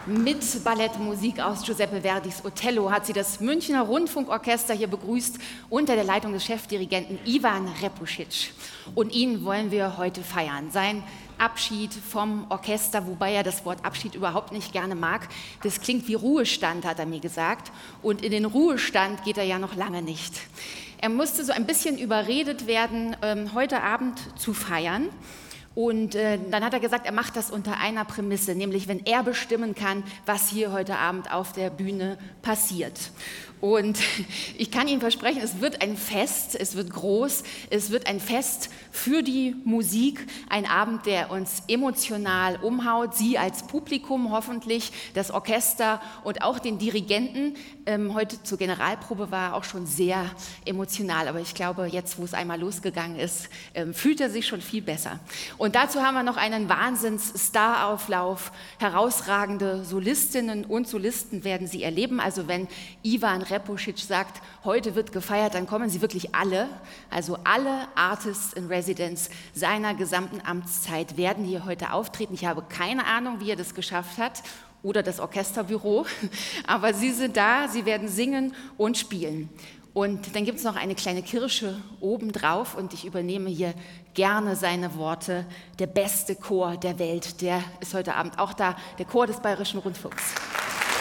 Mit Ballettmusik aus Giuseppe Verdis Otello hat sie das Münchner Rundfunkorchester hier begrüßt unter der Leitung des Chefdirigenten Ivan Repušić. Und ihn wollen wir heute feiern. Sein Abschied vom Orchester, wobei er das Wort Abschied überhaupt nicht gerne mag. Das klingt wie Ruhestand, hat er mir gesagt. Und in den Ruhestand geht er ja noch lange nicht. Er musste so ein bisschen überredet werden, heute Abend zu feiern. Und dann hat er gesagt, er macht das unter einer Prämisse, nämlich wenn er bestimmen kann, was hier heute Abend auf der Bühne passiert. Und ich kann Ihnen versprechen, es wird ein Fest, es wird groß, es wird ein Fest für die Musik, ein Abend, der uns emotional umhaut, Sie als Publikum hoffentlich, das Orchester und auch den Dirigenten. Heute zur Generalprobe war er auch schon sehr emotional, aber ich glaube, jetzt, wo es einmal losgegangen ist, fühlt er sich schon viel besser. Und dazu haben wir noch einen Wahnsinns-Starauflauf, herausragende Solistinnen und Solisten werden Sie erleben, also wenn Ivan Repušić sagt, heute wird gefeiert, dann kommen sie wirklich alle, also alle Artists in Residence seiner gesamten Amtszeit werden hier heute auftreten. Ich habe keine Ahnung, wie er das geschafft hat oder das Orchesterbüro, aber sie sind da, sie werden singen und spielen. Und dann gibt es noch eine kleine Kirsche obendrauf und ich übernehme hier gerne seine Worte. Der beste Chor der Welt, der ist heute Abend auch da, der Chor des Bayerischen Rundfunks.